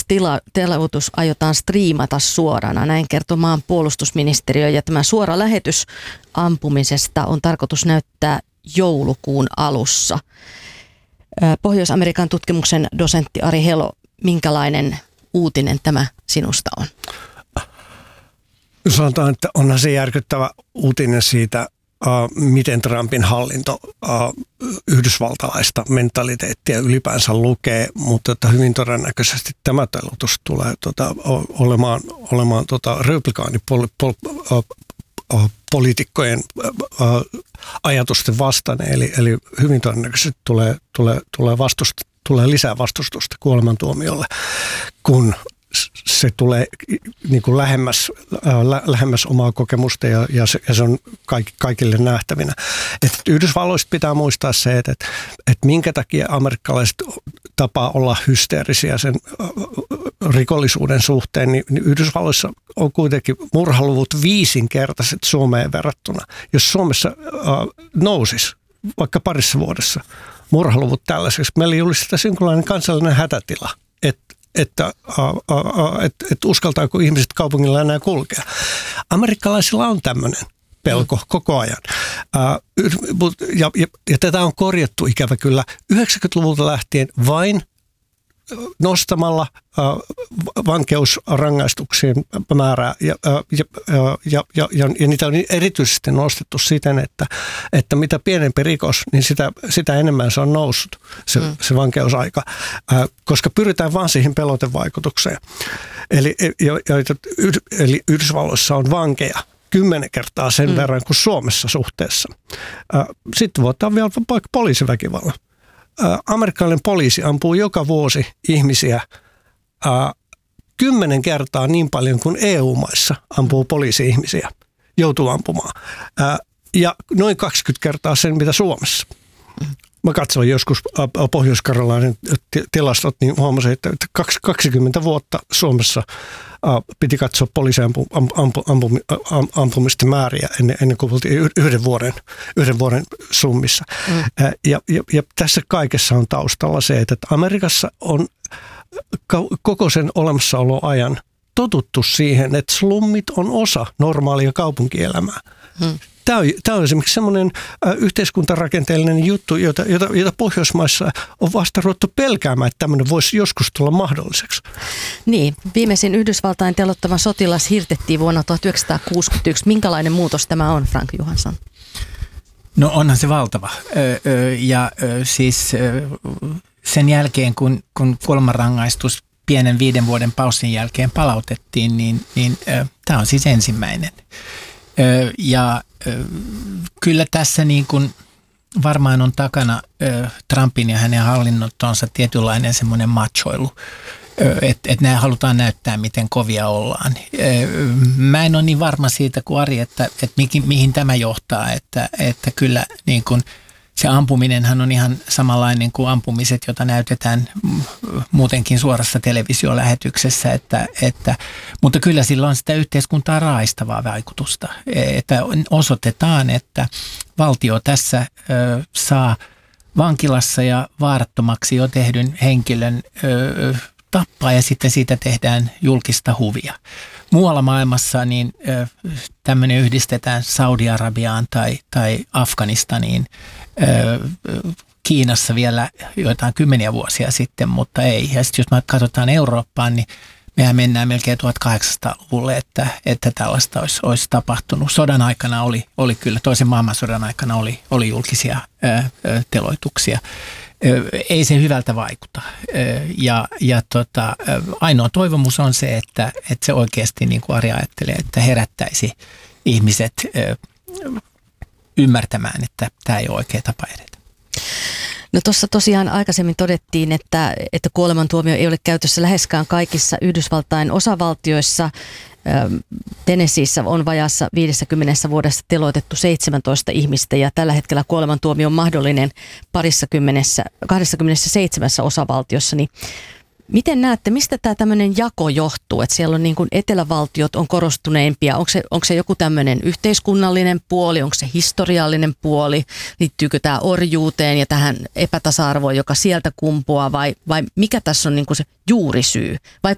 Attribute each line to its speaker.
Speaker 1: teloitus aiotaan striimata suorana. Näin kertoo maan puolustusministeriö, ja tämä suora lähetys ampumisesta on tarkoitus näyttää joulukuun alussa. Pohjois-Amerikan tutkimuksen dosentti Ari Helo, minkälainen uutinen tämä sinusta on?
Speaker 2: Sanotaan, että onhan se järkyttävä uutinen siitä, miten Trumpin hallinto yhdysvaltalaista mentaliteettia ylipäänsä lukee, mutta että hyvin todennäköisesti tämä teloitus tulee olemaan republikaanipoliitikkojen ajatusten vastainen, eli hyvin todennäköisesti tulee lisää vastustusta kuolemantuomiolle, kun se tulee niin kuin lähemmäs omaa kokemusta ja se on kaikille nähtävinä. Et Yhdysvalloista pitää muistaa se, että minkä takia amerikkalaiset tapaa olla hysteerisiä sen rikollisuuden suhteen, niin Yhdysvalloissa on kuitenkin murhaluvut 5-kertaiset Suomeen verrattuna. Jos Suomessa nousisi vaikka parissa vuodessa murhaluvut tällaiseksi, meillä julistetaan jonkinlainen kansallinen hätätila, että uskaltaako ihmiset kaupungilla enää kulkea. Amerikkalaisilla on tämmöinen pelko koko ajan. Ja tätä on korjattu ikävä kyllä 90-luvulta lähtien vain nostamalla vankeusrangaistuksien määrää ja niitä on erityisesti nostettu siten, että mitä pienempi rikos, niin sitä enemmän se on noussut, se vankeusaika, koska pyritään vaan siihen pelotevaikutukseen. Eli Yhdysvalloissa on vankeja 10 kertaa sen verran kuin Suomessa suhteessa. Sitten voidaan vielä vaikka poliisiväkivallan. Amerikkalainen poliisi ampuu joka vuosi ihmisiä 10 kertaa niin paljon kuin EU-maissa ampuu poliisi-ihmisiä, joutuu ampumaan. Ja noin 20 kertaa sen, mitä Suomessa. Mä katsoin joskus Pohjois-Karjalainen tilastot, niin huomasin, että 20 vuotta Suomessa piti katsoa poliisien ampumisten määriä ennen kuin oltiin yhden vuoden summissa. Ja tässä kaikessa on taustalla se, että Amerikassa on koko sen olemassaoloajan totuttu siihen, että slummit on osa normaalia kaupunkielämää. Tämä on esimerkiksi semmoinen yhteiskuntarakenteellinen juttu, jota Pohjoismaissa on vasta ruvettu pelkäämään, että tämmöinen voisi joskus tulla mahdolliseksi.
Speaker 1: Niin, viimeisin Yhdysvaltain teloittava sotilas hirtettiin vuonna 1961. Minkälainen muutos tämä on, Frank Johansson?
Speaker 3: No onhan se valtava. Siis sen jälkeen, kun kuolemanrangaistus pienen 5 vuoden paussin jälkeen palautettiin, niin tämä on siis ensimmäinen. Ja kyllä tässä niin kuin varmaan on takana Trumpin ja hänen hallinnottonsa tietynlainen semmoinen machoilu, että nämä halutaan näyttää, miten kovia ollaan. Mä en ole niin varma siitä kuin Ari, että mihin tämä johtaa, että kyllä niin kuin se ampuminenhan on ihan samanlainen kuin ampumiset, jota näytetään muutenkin suorassa televisiolähetyksessä, mutta kyllä sillä on sitä yhteiskuntaa raaistavaa vaikutusta, että osoitetaan, että valtio tässä saa vankilassa ja vaarattomaksi jo tehdyn henkilön tappaa ja sitten siitä tehdään julkista huvia. Muualla maailmassa niin tämmöinen yhdistetään Saudi-Arabiaan tai Afganistaniin, Kiinassa vielä joitain 10 vuosia sitten, mutta ei. Ja sitten jos me katsotaan Eurooppaan, niin mehän mennään melkein 1800-luvulle, että tällaista olisi tapahtunut. Sodan aikana oli kyllä, toisen maailmansodan aikana oli julkisia teloituksia. Ei se hyvältä vaikuta. Ainoa toivomus on se, että se oikeasti, niin kuin Ari ajattelee, että herättäisi ihmiset ymmärtämään, että tämä ei ole oikea tapa edetä.
Speaker 1: No tuossa tosiaan aikaisemmin todettiin, että kuolemantuomio ei ole käytössä läheskään kaikissa Yhdysvaltain osavaltioissa. Tennesseeissä on vajaassa 50 vuodessa teloitettu 17 ihmistä ja tällä hetkellä kuolemantuomio on mahdollinen 27 osavaltiossa. Niin miten näette, mistä tämä tämmöinen jako johtuu, että siellä on niin kuin etelävaltiot on korostuneimpia, onko se joku tämmöinen yhteiskunnallinen puoli, onko se historiallinen puoli, liittyykö tämä orjuuteen ja tähän epätasa-arvoon, joka sieltä kumpuaa vai mikä tässä on niin kuin se juurisyy vai